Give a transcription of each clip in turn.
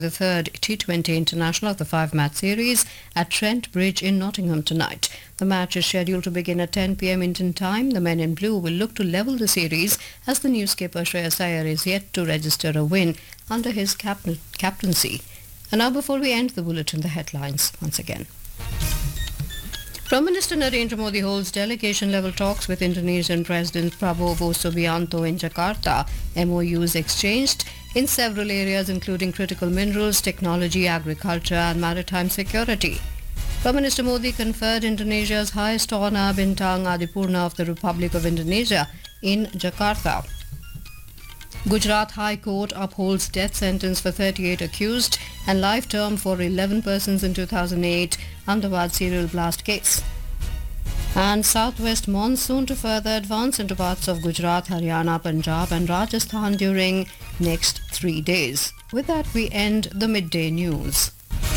The third T20 International of the five-match series at Trent Bridge in Nottingham tonight. The match is scheduled to begin at 10 p.m. Indian time. The men in blue will look to level the series as the new skipper Shreyas Iyer is yet to register a win under his captaincy. And now before we end the bulletin, the headlines once again. Prime Minister Narendra Modi holds delegation-level talks with Indonesian President Prabowo Subianto in Jakarta. MOUs exchanged in several areas including critical minerals, technology, agriculture and maritime security. Prime Minister Modi conferred Indonesia's highest honour Bintang Adipurna of the Republic of Indonesia in Jakarta. Gujarat High Court upholds death sentence for 38 accused and life term for 11 persons in 2008 Ahmedabad serial blast case. And southwest monsoon to further advance into parts of Gujarat, Haryana, Punjab and Rajasthan during next 3 days. With that, we end the midday news.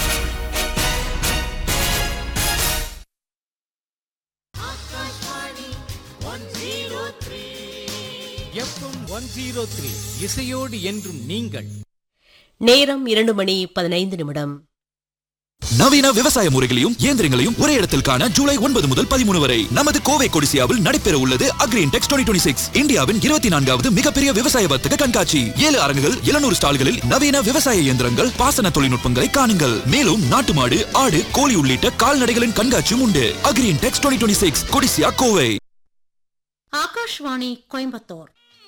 FM 103 இசையோடு என்றும் நீங்கள். நேரம் 2:15. நவீன விவசாய முறைகளையும் இயந்திரங்களையும் ஒரே இடத்தில் காண ஜூலை 9 முதல் 13 வரை நமது கோவை கொடிசியாவில் நடைபெற உள்ளது அக்ரின்டெக்ஸ் 2026 இந்தியாவின் 24வது மிகப்பெரிய விவசாய வர்த்தக கண்காட்சி. 7 அரங்குகள் 700 ஸ்டால்களில் நவீன விவசாய இயந்திரங்கள், பாசன தொழில்நுட்பங்களை காணுங்கள். மேலும் நாட்டு மாடு, ஆடு, கோழி உள்ளிட்ட கால்நடைகளின் கண்காட்சியும் உண்டு. அக்ரின்டெக்ஸ் 2026 கொடிசியா கோவை. ஆகாஷ்வாணி கோயம்புத்தூர்.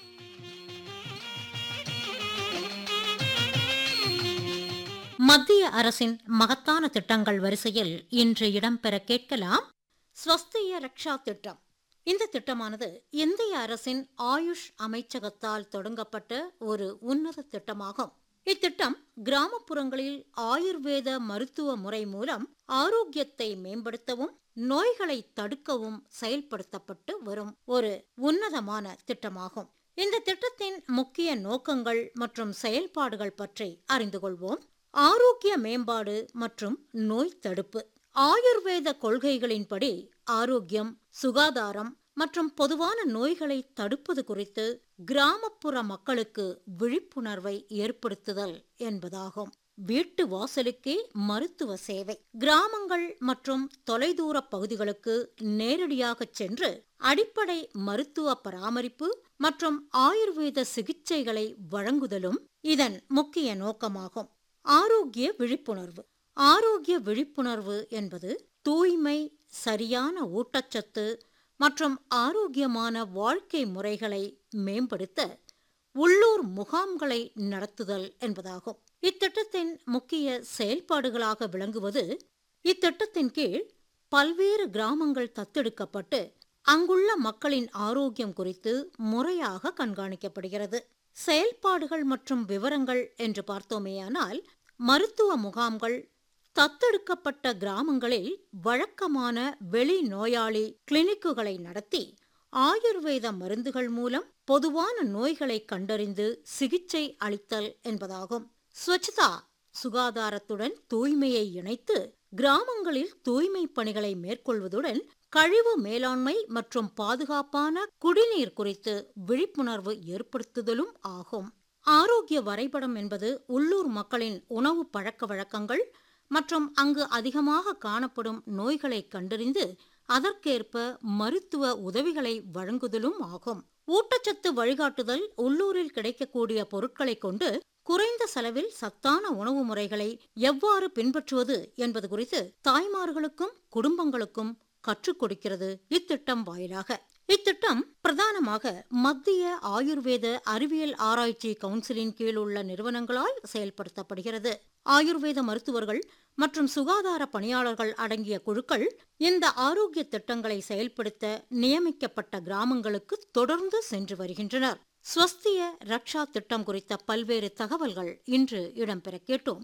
மத்திய அரசின் மகத்தான திட்டங்கள் வரிசையில் இன்று இடம்பெற கேட்கலாம் ஸ்வஸ்திய ரக்ஷா திட்டம். இந்த திட்டமானது இந்திய அரசின் ஆயுஷ் அமைச்சகத்தால் தொடங்கப்பட்ட ஒரு உன்னத திட்டமாகும். இத்திட்டம் கிராமப்புறங்களில் ஆயுர்வேத மருத்துவ முறை மூலம் ஆரோக்கியத்தை மேம்படுத்தவும் நோய்களை தடுக்கவும் செயல்படுத்தப்பட்டு வரும் ஒரு உன்னதமான திட்டமாகும். இந்த திட்டத்தின் முக்கிய நோக்கங்கள் மற்றும் செயல்பாடுகள் பற்றி அறிந்து கொள்வோம். ஆரோக்கிய மேம்பாடு மற்றும் நோய் தடுப்பு. ஆயுர்வேத கொள்கைகளின்படி ஆரோக்கியம், சுகாதாரம் மற்றும் பொதுவான நோய்களை தடுப்பது குறித்து கிராமப்புற மக்களுக்கு விழிப்புணர்வை ஏற்படுத்துதல் என்பதாகும். வீட்டு வாசலுக்கே மருத்துவ சேவை. கிராமங்கள் மற்றும் தொலைதூர பகுதிகளுக்கு நேரடியாக சென்று அடிப்படை மருத்துவ பராமரிப்பு மற்றும் ஆயுர்வேத சிகிச்சைகளை வழங்குதலும் இதன் முக்கிய நோக்கமாகும். ஆரோக்கிய விழிப்புணர்வு. ஆரோக்கிய விழிப்புணர்வு என்பது தூய்மை, சரியான ஊட்டச்சத்து மற்றும் ஆரோக்கியமான வாழ்க்கை முறைகளை மேம்படுத்த உள்ளூர் முகாம்களை நடத்துதல் என்பதாகும். இத்திட்டத்தின் முக்கிய செயல்பாடுகளாக விளங்குவது, இத்திட்டத்தின் கீழ் பல்வேறு கிராமங்கள் தத்தெடுக்கப்பட்டு அங்குள்ள மக்களின் ஆரோக்கியம் குறித்து முறையாக கண்காணிக்கப்படுகிறது. செயல்பாடுகள் மற்றும் விவரங்கள் என்று பார்த்தோமேயானால், மருத்துவ முகாம்கள் தத்தெடுக்கப்பட்ட கிராமங்களில் வழக்கமான வெளி நோயாளி கிளினிக்குகளை நடத்தி ஆயுர்வேத மருந்துகள் மூலம் பொதுவான நோய்களை கண்டறிந்து சிகிச்சை அளித்தல் என்பதாகும். ஸ்வச்தா, சுகாதாரத்துடன் தூய்மையை இணைத்து கிராமங்களில் தூய்மை பணிகளை மேற்கொள்வதுடன் கழிவு மேலாண்மை மற்றும் பாதுகாப்பான குடிநீர் குறித்து விழிப்புணர்வு ஏற்படுத்துதலும் ஆகும். ஆரோக்கிய வரைபடம் என்பது உள்ளூர் மக்களின் உணவு பழக்க வழக்கங்கள் மற்றும் அங்கு அதிகமாக காணப்படும் நோய்களை கண்டறிந்து அதற்கேற்ப மருத்துவ உதவிகளை வழங்குதலும் ஆகும். ஊட்டச்சத்து வழிகாட்டுதல். உள்ளூரில் கிடைக்கக்கூடிய பொருட்களை கொண்டு குறைந்த செலவில் சத்தான உணவு முறைகளை எவ்வாறு பின்பற்றுவது என்பது குறித்து தாய்மார்களுக்கும் குடும்பங்களுக்கும் கற்றுக் கொடுக்கிறது இத்திட்டம் வாயிலாக. இத்திட்டம் பிரதானமாக மத்திய ஆயுர்வேத அறிவியல் ஆராய்ச்சி கவுன்சிலின் கீழ் உள்ள நிறுவனங்களால் செயல்படுத்தப்படுகிறது. ஆயுர்வேத மருத்துவர்கள் மற்றும் சுகாதார பணியாளர்கள் அடங்கிய குழுக்கள் இந்த ஆரோக்கிய திட்டங்களை செயல்படுத்த நியமிக்கப்பட்ட கிராமங்களுக்கு தொடர்ந்து சென்று வருகின்றனர். ஸ்வஸ்திய ரக்ஷா திட்டம் குறித்த பல்வேறு தகவல்கள் இன்று இடம்பெற கேட்டோம்.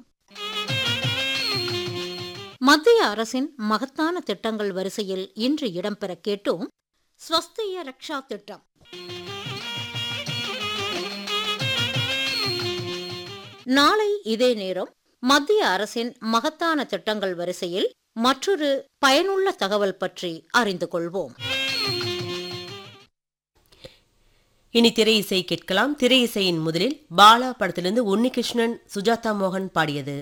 மத்திய அரசின் மகத்தான திட்டங்கள் வரிசையில் இன்று இடம்பெற கேட்டோம் ஸ்வஸ்திய ரக்ஷா திட்டம். நாளை இதே நேரம் மத்திய அரசின் மகத்தான திட்டங்கள் வரிசையில் மற்றொரு பயனுள்ள தகவல் பற்றி அறிந்து கொள்வோம். இனி திரை இசை கேட்கலாம். திரை இசையின் முதலில் பாலா படத்திலிருந்து உன்னிகிருஷ்ணன், சுஜாதா மோகன் பாடியது.